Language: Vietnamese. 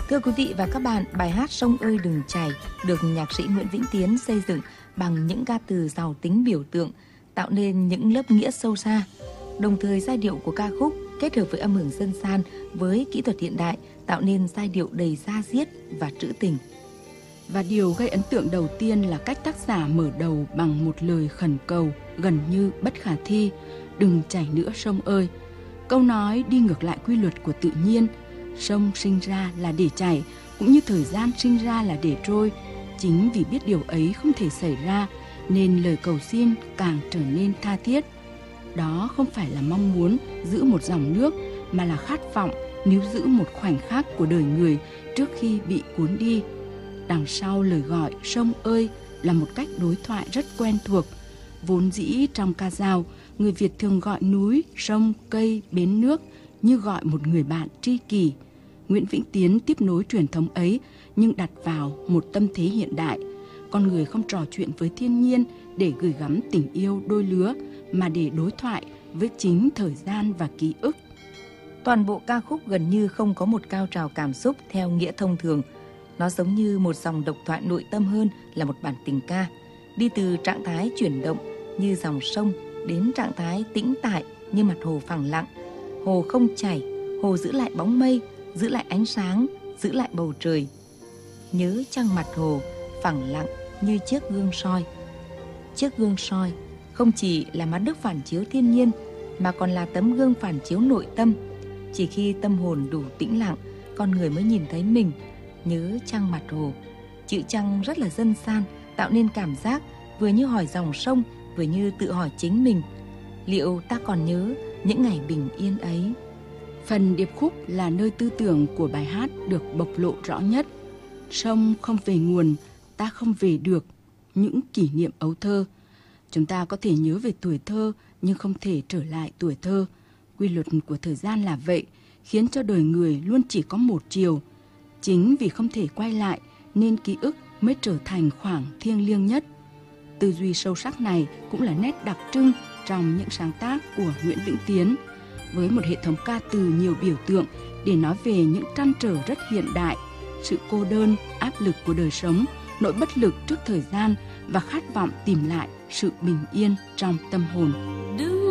Thưa quý vị và các bạn, bài hát Sông ơi đừng chảy được nhạc sĩ Nguyễn Vĩnh Tiến xây dựng bằng những ca từ giàu tính biểu tượng, tạo nên những lớp nghĩa sâu xa. Đồng thời giai điệu của ca khúc kết hợp với âm hưởng dân gian với kỹ thuật hiện đại, tạo nên giai điệu đầy da diết và trữ tình. Và điều gây ấn tượng đầu tiên là cách tác giả mở đầu bằng một lời khẩn cầu gần như bất khả thi: đừng chảy nữa sông ơi. Câu nói đi ngược lại quy luật của tự nhiên. Sông sinh ra là để chảy, cũng như thời gian sinh ra là để trôi. Chính vì biết điều ấy không thể xảy ra, nên lời cầu xin càng trở nên tha thiết. Đó không phải là mong muốn giữ một dòng nước, mà là khát vọng níu giữ một khoảnh khắc của đời người trước khi bị cuốn đi. Đằng sau lời gọi sông ơi là một cách đối thoại rất quen thuộc. Vốn dĩ trong ca dao, người Việt thường gọi núi, sông, cây, bến nước như gọi một người bạn tri kỷ. Nguyễn Vĩnh Tiến tiếp nối truyền thống ấy nhưng đặt vào một tâm thế hiện đại. Con người không trò chuyện với thiên nhiên để gửi gắm tình yêu đôi lứa, mà để đối thoại với chính thời gian và ký ức. Toàn bộ ca khúc gần như không có một cao trào cảm xúc theo nghĩa thông thường. Nó giống như một dòng độc thoại nội tâm hơn là một bản tình ca, đi từ trạng thái chuyển động như dòng sông đến trạng thái tĩnh tại như mặt hồ phẳng lặng. Hồ không chảy, hồ giữ lại bóng mây, giữ lại ánh sáng, giữ lại bầu trời. Nhớ trăng mặt hồ phẳng lặng như chiếc gương soi. Chiếc gương soi không chỉ là mắt đức phản chiếu thiên nhiên, mà còn là tấm gương phản chiếu nội tâm. Chỉ khi tâm hồn đủ tĩnh lặng, con người mới nhìn thấy mình. Nhớ trăng mặt hồ, chữ trăng rất là dân gian, tạo nên cảm giác vừa như hỏi dòng sông, vừa như tự hỏi chính mình: liệu ta còn nhớ những ngày bình yên ấy? Phần điệp khúc là nơi tư tưởng của bài hát được bộc lộ rõ nhất. Sông không về nguồn, ta không về được những kỷ niệm ấu thơ. Chúng ta có thể nhớ về tuổi thơ nhưng không thể trở lại tuổi thơ. Quy luật của thời gian là vậy, khiến cho đời người luôn chỉ có một chiều. Chính vì không thể quay lại nên ký ức mới trở thành khoảng thiêng liêng nhất. Tư duy sâu sắc này cũng là nét đặc trưng trong những sáng tác của Nguyễn Vĩnh Tiến, với một hệ thống ca từ nhiều biểu tượng để nói về những trăn trở rất hiện đại, sự cô đơn, áp lực của đời sống, nỗi bất lực trước thời gian và khát vọng tìm lại sự bình yên trong tâm hồn.